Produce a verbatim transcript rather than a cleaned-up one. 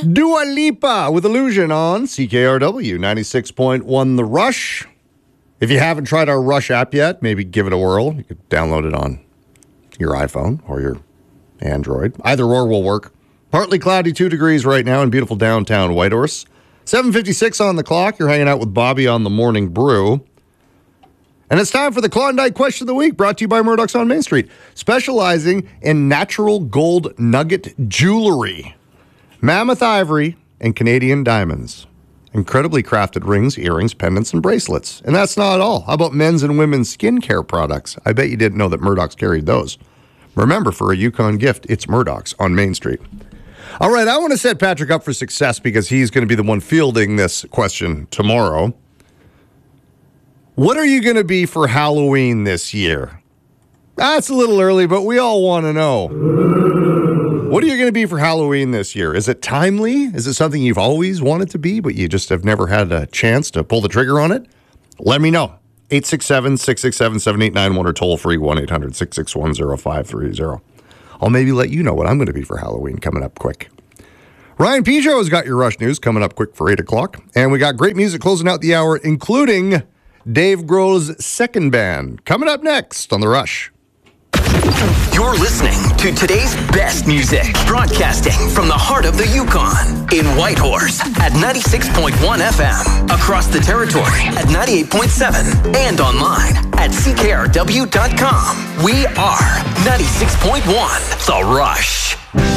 Dua Lipa with Illusion on C K R W ninety-six point one The Rush. If you haven't tried our Rush app yet, maybe give it a whirl. You could download it on your iPhone or your Android. Either or will work. Partly cloudy, two degrees right now in beautiful downtown Whitehorse. seven fifty-six on the clock. You're hanging out with Bobby on the Morning Brew. And it's time for the Klondike Question of the Week, brought to you by Murdoch's on Main Street, specializing in natural gold nugget jewelry, mammoth ivory, and Canadian diamonds. Incredibly crafted rings, earrings, pendants, and bracelets. And that's not all. How about men's and women's skincare products? I bet you didn't know that Murdoch's carried those. Remember, for a Yukon gift, it's Murdoch's on Main Street. All right, I want to set Patrick up for success because he's going to be the one fielding this question tomorrow. What are you going to be for Halloween this year? That's a little early, but we all want to know. What are you going to be for Halloween this year? Is it timely? Is it something you've always wanted to be, but you just have never had a chance to pull the trigger on it? Let me know. eight six seven, six six seven, seven eight nine one or toll free one eight hundred, six six one, zero five three zero. I'll maybe let you know what I'm going to be for Halloween coming up quick. Ryan Peugeot has got your Rush News coming up quick for eight o'clock. And we got great music closing out the hour, including Dave Grohl's second band, coming up next on The Rush. You're listening to today's best music, broadcasting from the heart of the Yukon in Whitehorse at ninety-six point one F M, across the territory at ninety-eight point seven, and online at C K R W dot com. We are ninety-six point one The Rush.